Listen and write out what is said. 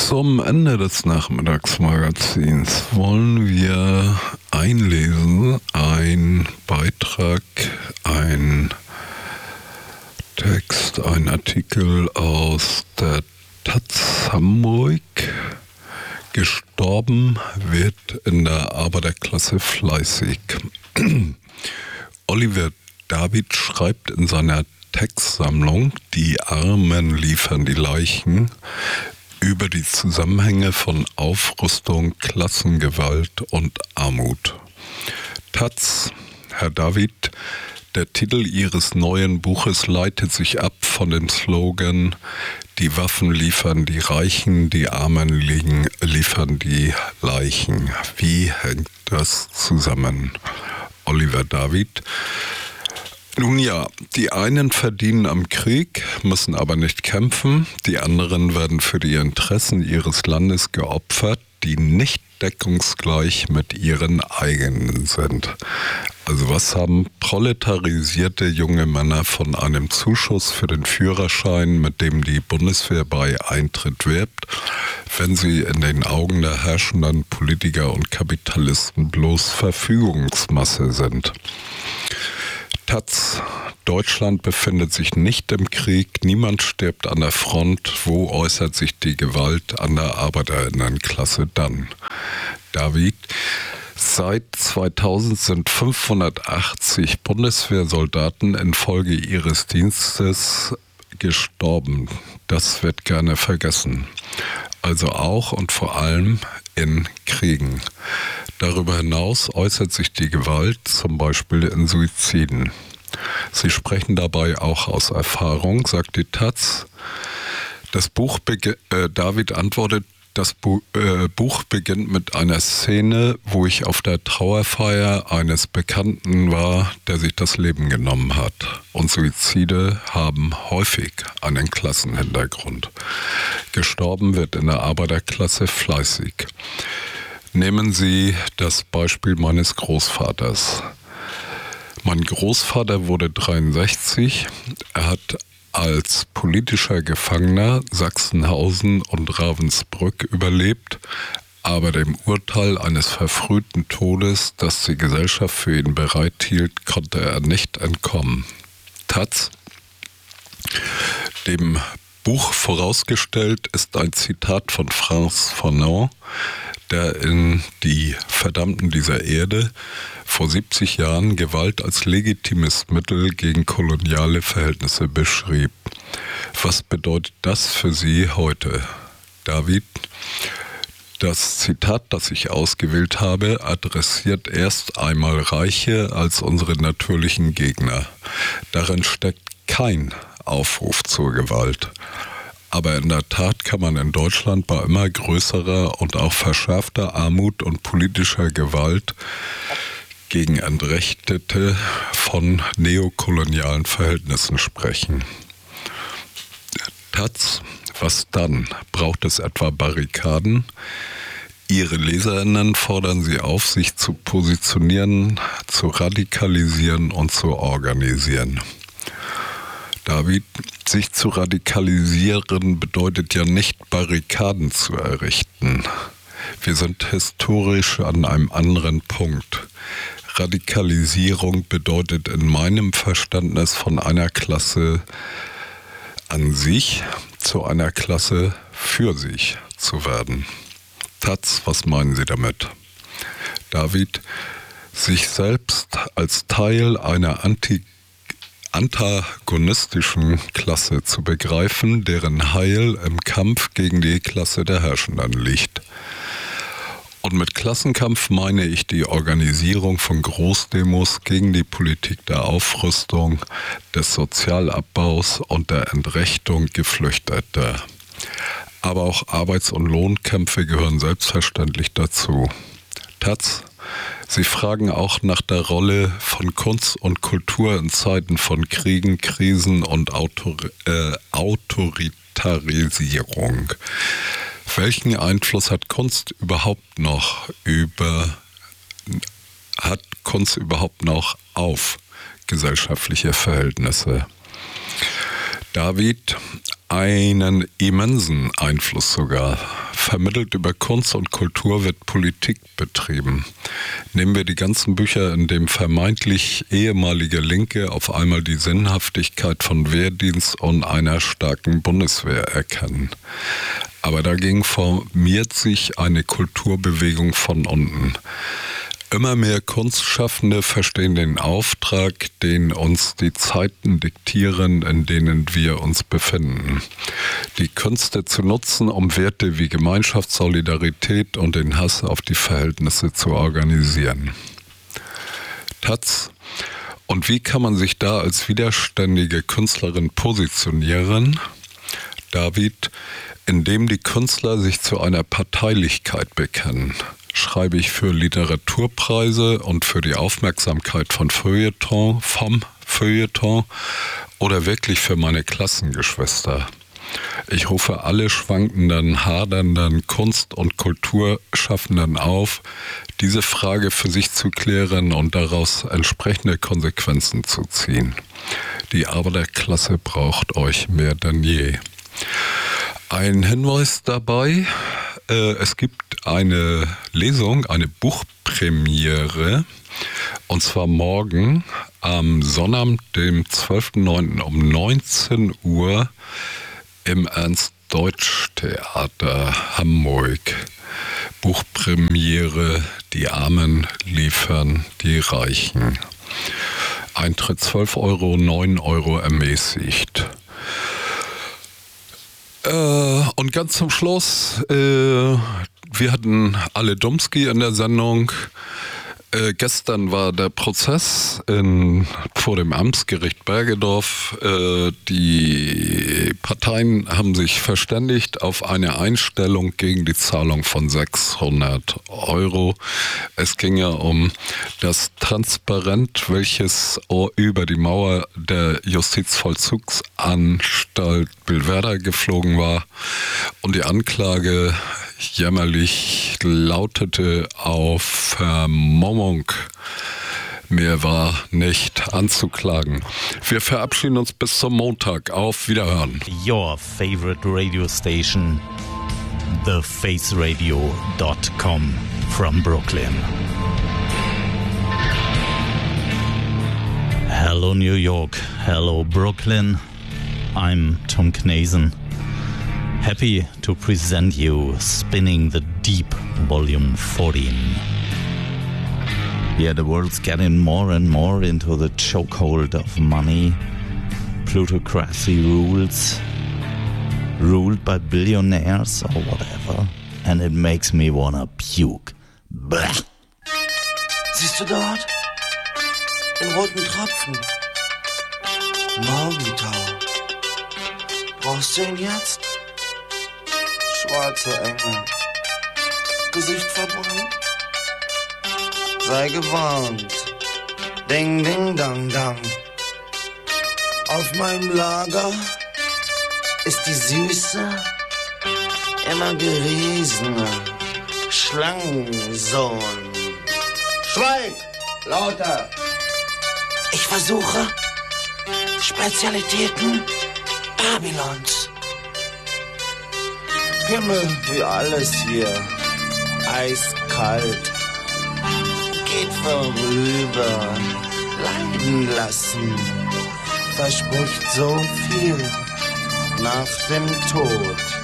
Zum Ende des Nachmittagsmagazins wollen wir einlesen, ein Beitrag, ein Text, ein Artikel aus der Taz Hamburg. Gestorben wird in der Arbeiterklasse fleißig. Oliver David schreibt in seiner Textsammlung "Die Armen liefern die Leichen" über die Zusammenhänge von Aufrüstung, Klassengewalt und Armut. Taz, Herr David, der Titel Ihres neuen Buches leitet sich ab von dem Slogan "Die Waffen liefern die Reichen, die Armen liefern die Leichen". Wie hängt das zusammen? Oliver David. Nun ja, die einen verdienen am Krieg, müssen aber nicht kämpfen, die anderen werden für die Interessen ihres Landes geopfert, die nicht deckungsgleich mit ihren eigenen sind. Also was haben proletarisierte junge Männer von einem Zuschuss für den Führerschein, mit dem die Bundeswehr bei Eintritt wirbt, wenn sie in den Augen der herrschenden Politiker und Kapitalisten bloß Verfügungsmasse sind? Taz, Deutschland befindet sich nicht im Krieg, niemand stirbt an der Front. Wo äußert sich die Gewalt an der Arbeiterinnenklasse dann? David, seit 2000 sind 580 Bundeswehrsoldaten infolge ihres Dienstes gestorben. Das wird gerne vergessen. Also auch und vor allem in Kriegen. Darüber hinaus äußert sich die Gewalt zum Beispiel in Suiziden. Sie sprechen dabei auch aus Erfahrung, sagt die Taz. David antwortet, das Buch beginnt mit einer Szene, wo ich auf der Trauerfeier eines Bekannten war, der sich das Leben genommen hat. Und Suizide haben häufig einen Klassenhintergrund. Gestorben wird in der Arbeiterklasse fleißig. Nehmen Sie das Beispiel meines Großvaters. Mein Großvater wurde 63. Er hat als politischer Gefangener Sachsenhausen und Ravensbrück überlebt, aber dem Urteil eines verfrühten Todes, das die Gesellschaft für ihn bereithielt, konnte er nicht entkommen. Taz, dem Buch vorausgestellt ist ein Zitat von Frantz Fanon, der in Die Verdammten dieser Erde vor 70 Jahren Gewalt als legitimes Mittel gegen koloniale Verhältnisse beschrieb. Was bedeutet das für Sie heute? David, das Zitat, das ich ausgewählt habe, adressiert erst einmal Reiche als unsere natürlichen Gegner. Darin steckt kein Aufruf zur Gewalt. Aber in der Tat kann man in Deutschland bei immer größerer und auch verschärfter Armut und politischer Gewalt gegen Entrechtete von neokolonialen Verhältnissen sprechen. Taz, was dann? Braucht es etwa Barrikaden? Ihre LeserInnen fordern Sie auf, sich zu positionieren, zu radikalisieren und zu organisieren. David, sich zu radikalisieren bedeutet ja nicht, Barrikaden zu errichten. Wir sind historisch an einem anderen Punkt. Radikalisierung bedeutet in meinem Verständnis von einer Klasse an sich zu einer Klasse für sich zu werden. Taz, was meinen Sie damit? David, sich selbst als Teil einer antagonistischen Klasse zu begreifen, deren Heil im Kampf gegen die Klasse der Herrschenden liegt. Und mit Klassenkampf meine ich die Organisierung von Großdemos gegen die Politik der Aufrüstung, des Sozialabbaus und der Entrechtung Geflüchteter. Aber auch Arbeits- und Lohnkämpfe gehören selbstverständlich dazu. Taz, Sie fragen auch nach der Rolle von Kunst und Kultur in Zeiten von Kriegen, Krisen und Autoritarisierung. Welchen Einfluss hat Kunst überhaupt noch auf gesellschaftliche Verhältnisse? David, einen immensen Einfluss sogar. Vermittelt über Kunst und Kultur wird Politik betrieben. Nehmen wir die ganzen Bücher, in denen vermeintlich ehemalige Linke auf einmal die Sinnhaftigkeit von Wehrdienst und einer starken Bundeswehr erkennen. Aber dagegen formiert sich eine Kulturbewegung von unten. Immer mehr Kunstschaffende verstehen den Auftrag, den uns die Zeiten diktieren, in denen wir uns befinden. Die Künste zu nutzen, um Werte wie Gemeinschaft, Solidarität und den Hass auf die Verhältnisse zu organisieren. Taz. Und wie kann man sich da als widerständige Künstlerin positionieren? David, indem die Künstler sich zu einer Parteilichkeit bekennen. Schreibe ich für Literaturpreise und für die Aufmerksamkeit vom Feuilleton oder wirklich für meine Klassengeschwister? Ich rufe alle schwankenden, hadernden Kunst- und Kulturschaffenden auf, diese Frage für sich zu klären und daraus entsprechende Konsequenzen zu ziehen. Die Arbeiterklasse braucht euch mehr denn je. Ein Hinweis dabei: Es gibt eine Lesung, eine Buchpremiere, und zwar morgen am Sonnabend, dem 12.09. um 19 Uhr im Ernst-Deutsch-Theater Hamburg. Buchpremiere, die Armen liefern die Reichen. Eintritt 12 Euro, 9 Euro ermäßigt. Und ganz zum Schluss, wir hatten alle Dumski in der Sendung. Gestern war der Prozess vor dem Amtsgericht Bergedorf. Die Parteien haben sich verständigt auf eine Einstellung gegen die Zahlung von 600 Euro. Es ging ja um das Transparent, welches über die Mauer der Justizvollzugsanstalt Billwerder geflogen war. Und die Anklage jämmerlich lautete auf Vermummung. Mehr war nicht anzuklagen. Wir verabschieden uns bis zum Montag. Auf Wiederhören. Your favorite radio station, thefaceradio.com from Brooklyn. Hello New York, hello Brooklyn. I'm Tom Knazen. Happy to present you Spinning the Deep, Volume 14. Yeah, the world's getting more and more into the chokehold of money, plutocracy rules, ruled by billionaires or whatever, and it makes me wanna puke. Blech. Siehst du dort? Den roten Tropfen. Morgentau. Brauchst du ihn jetzt? Schwarze Engel. Gesicht verbrannt. Sei gewarnt. Ding, ding, dang, dang. Auf meinem Lager ist die süße, immer geriesene Schlangensohn. Schweig! Lauter! Ich versuche Spezialitäten Babylons. Himmel wie alles hier, eiskalt, geht vorüber, leiden lassen, verspricht so viel nach dem Tod.